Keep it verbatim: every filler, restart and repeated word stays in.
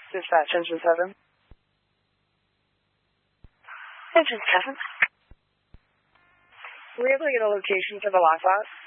Dispatch, engine seven. Engine seven. Were you able to get a location for the lockout?